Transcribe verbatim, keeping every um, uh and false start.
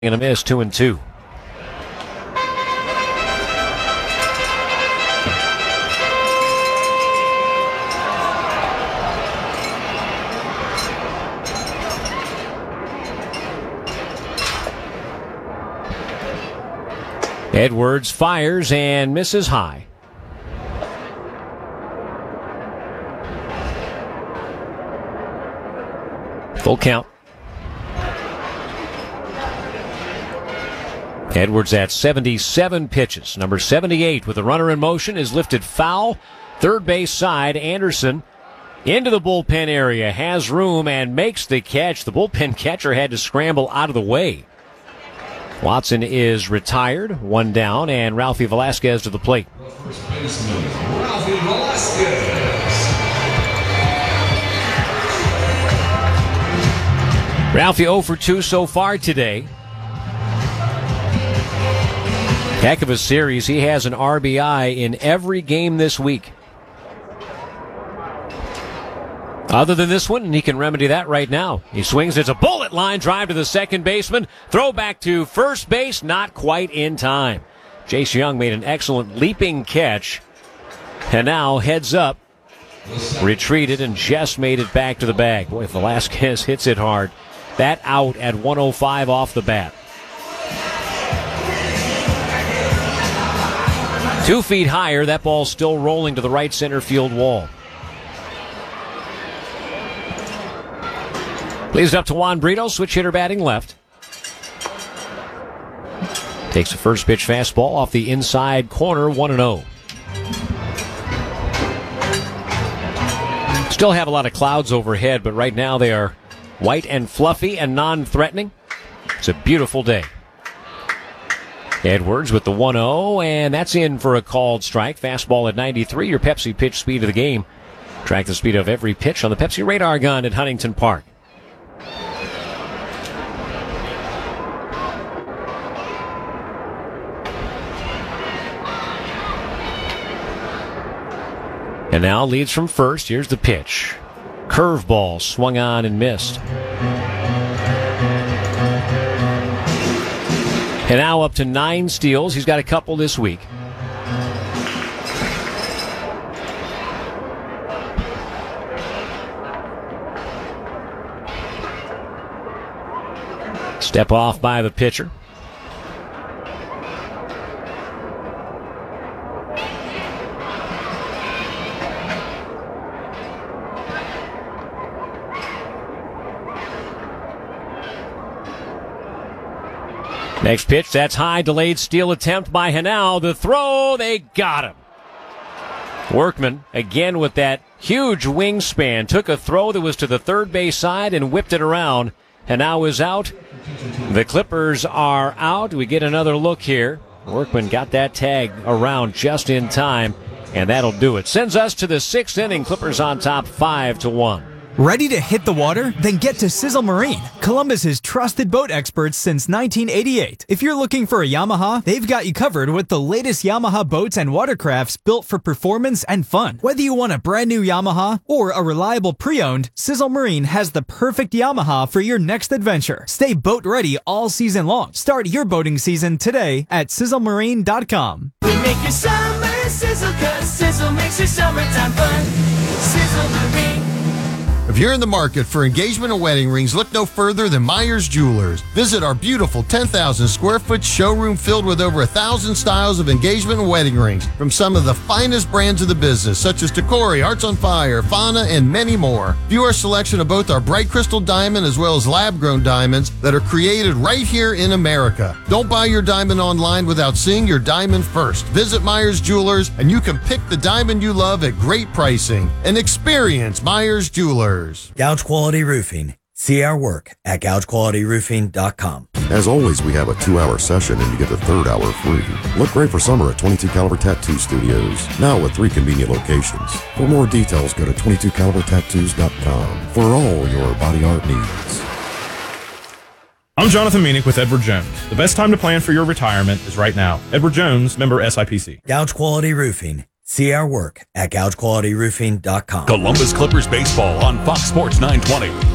and a miss, two and two. Edwards fires and misses high. Full count. Edwards at seventy-seven pitches. Number seventy-eight with a runner in motion is lifted foul. Third base side, Anderson into the bullpen area, has room and makes the catch. The bullpen catcher had to scramble out of the way. Watson is retired, one down, and Ralphie Velasquez to the plate. First baseman, Ralphie Velasquez. Ralphie oh for two so far today. Heck of a series. He has an R B I in every game this week. Other than this one, and he can remedy that right now. He swings. It's a bullet line drive to the second baseman. Throw back to first base, not quite in time. Jace Young made an excellent leaping catch. And now heads up. Retreated and just made it back to the bag. Boy, Velasquez hits it hard. That out at one oh five off the bat. Two feet higher, that ball's still rolling to the right center field wall. Leaves it up to Juan Brito, switch hitter batting left. Takes a first pitch fastball off the inside corner, one and oh. Still have a lot of clouds overhead, but right now they are white and fluffy and non-threatening. It's a beautiful day. Edwards with the one oh, and that's in for a called strike. Fastball at ninety-three, your Pepsi pitch speed of the game. Track the speed of every pitch on the Pepsi radar gun at Huntington Park. And now leads from first. Here's the pitch. Curveball swung on and missed. And now up to nine steals. He's got a couple this week. Step off by the pitcher. Next pitch, that's high, delayed steal attempt by Henao. The throw, they got him. Workman, again with that huge wingspan, took a throw that was to the third base side and whipped it around. Henao is out. The Clippers are out. We get another look here. Workman got that tag around just in time, and that'll do it. Sends us to the sixth inning. Clippers on top five to one. Ready to hit the water? Then get to Sizzle Marine, Columbus's trusted boat experts since nineteen eighty-eight. If you're looking for a Yamaha, they've got you covered with the latest Yamaha boats and watercrafts built for performance and fun. Whether you want a brand new Yamaha or a reliable pre-owned, Sizzle Marine has the perfect Yamaha for your next adventure. Stay boat ready all season long. Start your boating season today at sizzle marine dot com. We make your summer sizzle, 'cause Sizzle makes your summertime fun. Sizzle Marine. If you're in the market for engagement and wedding rings, look no further than Myers Jewelers. Visit our beautiful ten thousand square foot showroom filled with over a thousand styles of engagement and wedding rings from some of the finest brands of the business, such as Tacori, Hearts on Fire, Fauna, and many more. View our selection of both our bright crystal diamond as well as lab-grown diamonds that are created right here in America. Don't buy your diamond online without seeing your diamond first. Visit Myers Jewelers and you can pick the diamond you love at great pricing. And experience Myers Jewelers. Gouge Quality Roofing. See our work at gouge quality roofing dot com. As always, we have a two-hour session and you get the third hour free. Look great for summer at twenty-two caliber Tattoo Studios, now with three convenient locations. For more details, go to twenty-two caliber tattoos dot com for all your body art needs. I'm Jonathan Meanick with Edward Jones. The best time to plan for your retirement is right now. Edward Jones, member S I P C. Gouge Quality Roofing. See our work at gouge quality roofing dot com. Columbus Clippers baseball on Fox Sports nine twenty.